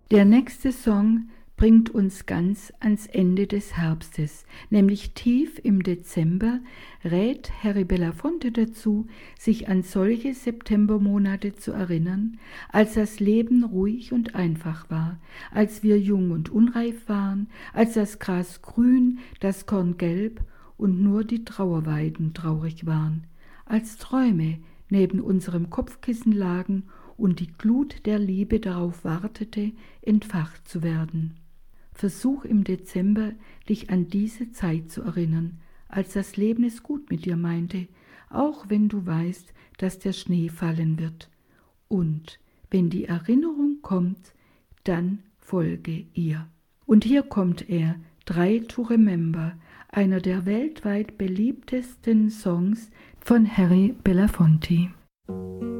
Der nächste Song bringt uns ganz ans Ende des Herbstes, nämlich tief im Dezember rät Harry Belafonte dazu, sich an solche Septembermonate zu erinnern, als das Leben ruhig und einfach war, als wir jung und unreif waren, als das Gras grün, das Korn gelb und nur die Trauerweiden traurig waren, als Träume neben unserem Kopfkissen lagen und die Glut der Liebe darauf wartete, entfacht zu werden. Versuch im Dezember, dich an diese Zeit zu erinnern, als das Leben es gut mit dir meinte, auch wenn du weißt, dass der Schnee fallen wird. Und wenn die Erinnerung kommt, dann folge ihr. Und hier kommt er, Try to Remember, einer der weltweit beliebtesten Songs von Harry Belafonte.